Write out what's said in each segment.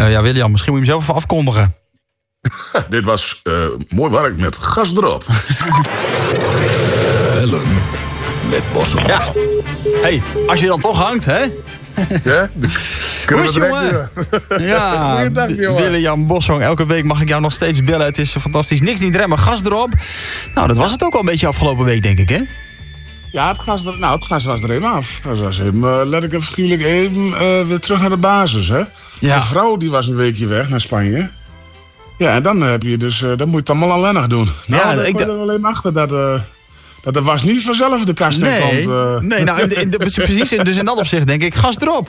Ja, William, misschien moet je hem zelf even afkondigen. Dit was mooi werk met gas erop. Bellen met Bossel. Ja. Hey, als je dan toch hangt, hè? Ja? Hoe is jongen? Ja, Goeiedag, jongen. William Bossong. Elke week mag ik jou nog steeds bellen. Het is fantastisch. Niks niet remmen, gas erop. Nou, dat was het ook al een beetje afgelopen week, denk ik, hè? Ja, het gas was er even af. Dat was even, let ik even weer terug naar de basis, hè? Ja. Mijn vrouw die was een weekje weg naar Spanje. Ja, en dan heb je dus, dan moet je het allemaal alleenig doen. Nou, Ja, ik kwam er alleen achter dat er was niet vanzelf de kast in komt. Nee, nou, precies. Dus in dat opzicht denk ik, gas erop.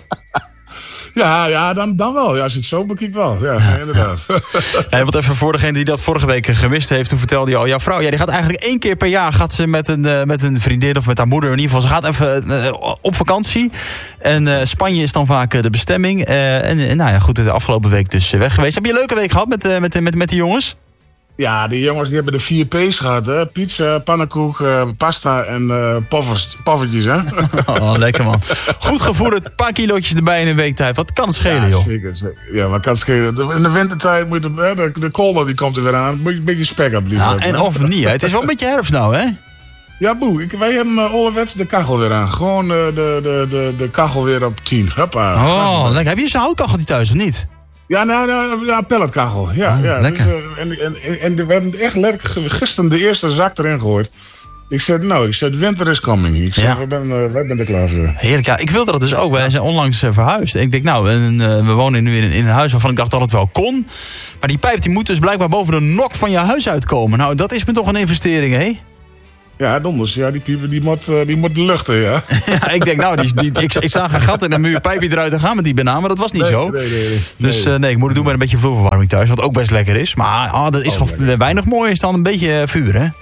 Ja, dan wel. Ja, als je het zo bekijkt wel. Ja, inderdaad. Hey, wat even voor degene die dat vorige week gemist heeft. Toen vertelde je al, jouw vrouw, die gaat eigenlijk 1 keer per jaar gaat ze met een vriendin of met haar moeder. In ieder geval, ze gaat even op vakantie. En Spanje is dan vaak de bestemming. En nou ja, goed, de afgelopen week dus weg geweest. Heb je een leuke week gehad met die jongens? Ja, die jongens die hebben de 4 P's gehad, hè. Pizza, pannenkoek, pasta en poffertjes, hè. Oh, lekker man. Goed gevoerd, een paar kilootjes erbij in een week tijd. Wat kan het schelen, joh? Zeker. Ja, wat kan het schelen? In de wintertijd moet de kolder die komt er weer aan. Een beetje spek op, liever. Ja, en of niet, hè? Het is wel een beetje herfst nou, hè? Ja, boe. Wij hebben ouderwets de kachel weer aan. Gewoon de kachel weer op 10. Hoppa. Oh, lekker. Heb je zo'n houtkacheltje thuis, of niet? Ja, pelletkachel. Ja, Oh, ja. lekker. Dus, en we hebben echt letterlijk gisteren de eerste zak erin gegooid. Ik zei, winter is coming. Ik zei, Ja. wij zijn er klaar voor. Heerlijk, ja. Ik wilde dat dus ook. Wij zijn onlangs verhuisd. En ik denk, nou, we wonen nu in een huis waarvan ik dacht dat het wel kon. Maar die pijp die moet dus blijkbaar boven de nok van je huis uitkomen. Nou, dat is me toch een investering, hè? Ja, donders. Ja, die piepen die moet de lucht in, ja. Ja, ik denk, nou, ik zag een gat in een muur, pijpje eruit en gaan met die banaan. Maar dat was niet zo. Nee. Dus nee, ik moet het doen met een beetje vloerverwarming thuis. Wat ook best lekker is. Maar dat is wel weinig mooi, is dan een beetje vuur, hè?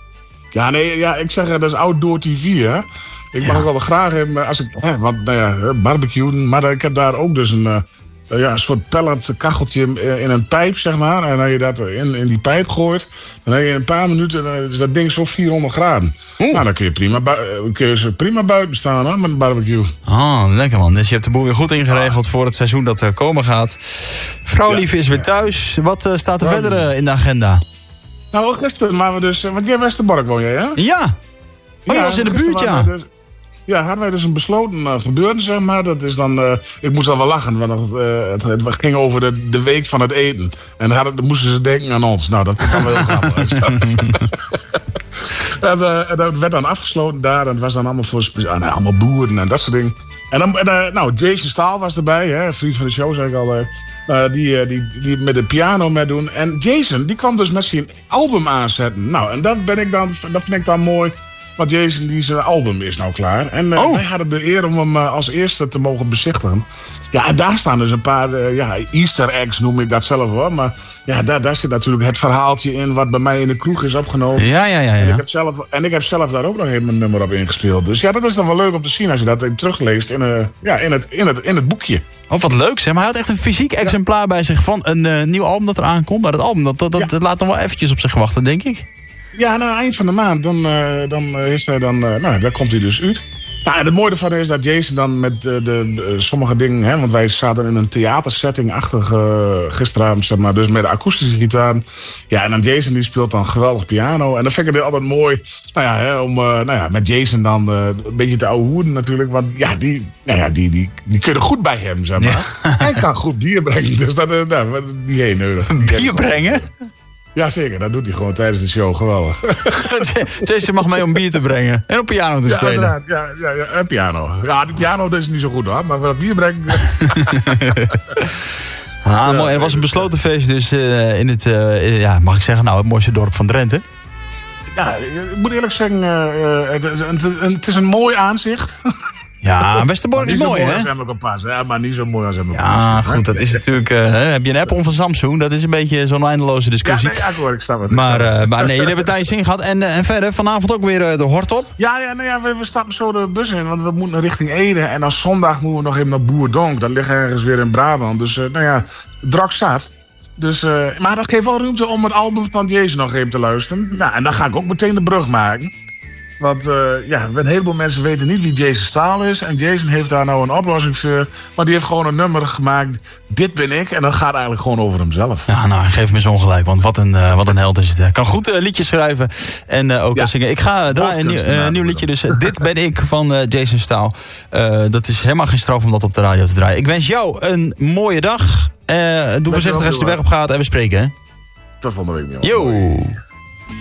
Ja, ik zeg, dat is outdoor TV, hè. Ik mag ook wel graag in, als ik, want nou ja, barbecuen. Maar ik heb daar ook dus een soort pellet kacheltje in een pijp, zeg maar. En als je dat in die pijp gooit, dan heb je in een paar minuten, is dat ding zo 400 graden. Nou, dan kun je prima buiten staan, hè, met een barbecue. Oh, lekker man. Dus je hebt de boel weer goed ingeregeld voor het seizoen dat er komen gaat. Vrouwlief is weer thuis. Wat staat er verder in de agenda? Nou, gisteren waren we dus, want jij in Westerbork woon jij, hè? Ja. Oh, je was in de buurt, ja. Hadden wij dus een besloten gebeurde, zeg maar. Dat is dan, ik moest al wel lachen, want het ging over de week van het eten. En dan moesten ze denken aan ons. Nou, dat kan wel heel grappig. En dat werd dan afgesloten daar. En het was dan allemaal voor allemaal boeren en dat soort dingen. En dan, Jason Staal was erbij, hè, een vriend van de show, zeg ik al. Die met de piano meedoen. En Jason, die kwam dus met zijn album aanzetten. Nou, en dat vind ik dan mooi. Want Jason, die zijn album is nou klaar. En wij hadden de eer om hem als eerste te mogen bezichtigen. Ja, en daar staan dus een paar Easter eggs, noem ik dat zelf hoor. Maar ja, daar zit natuurlijk het verhaaltje in wat bij mij in de kroeg is opgenomen. Ja. En ik heb zelf daar ook nog even een nummer op ingespeeld. Dus ja, dat is dan wel leuk om te zien als je dat even terugleest in het boekje. Oh, wat leuk zeg. Maar hij had echt een fysiek exemplaar bij zich van een nieuw album dat er aankomt. Maar dat album, dat laat dan wel eventjes op zich wachten, denk ik. Ja, nou, eind van de maand, daar komt hij dus uit. Nou, het mooie ervan is dat Jason dan met sommige dingen, hè, want wij zaten in een theatersetting achter gisteravond, zeg maar, dus met de akoestische gitaar. Ja, en dan Jason die speelt dan geweldig piano. En dan vind ik het altijd mooi, om met Jason dan een beetje te ouwe hoeden natuurlijk. Want ja, die kunnen goed bij hem, zeg maar. Ja. Hij kan goed bier brengen, dus dat is niet heel nodig. Bier brengen? Ja, zeker. Dat doet hij gewoon tijdens de show. Geweldig. Jason mag mee om bier te brengen. En op piano te spelen. Ja, piano. Ja, die piano is niet zo goed hoor. Maar voor bier brengen... mooi. Er was een besloten feest dus in het, mag ik zeggen, het mooiste dorp van Drenthe. Ja, ik moet eerlijk zeggen, het is een mooi aanzicht. Ja, Westerbork is mooi, hè? Ja, maar niet zo mooi als hem. Ja, goed, dat is natuurlijk... heb je een Apple van Samsung? Dat is een beetje zo'n eindeloze discussie. Ja, ik snap het. Maar nee, jullie hebben het naar je zin gehad. En verder, vanavond ook weer de hort op? Ja, we stappen zo de bus in, want we moeten richting Ede. En dan zondag moeten we nog even naar Boerdonk. Dat ligt ergens weer in Brabant. Dus, drak zat. Dus, maar dat geeft wel ruimte om het album van Jason nog even te luisteren. Nou, en dan ga ik ook meteen de brug maken. Want een heleboel mensen weten niet wie Jason Staal is. En Jason heeft daar nou een oplossing voor. Maar die heeft gewoon een nummer gemaakt. Dit ben ik. En dat gaat eigenlijk gewoon over hemzelf. Ja, nou, geef me zo ongelijk. Want wat een held is het. Hij kan goed liedjes schrijven. En ook zingen. Ik ga draaien een nieuw liedje. Dus Dit ben ik van Jason Staal. Dat is helemaal geen straf om dat op de radio te draaien. Ik wens jou een mooie dag. Doe voorzichtig als je de weg op gaat. En we spreken, hè? Tot volgende week. Yo!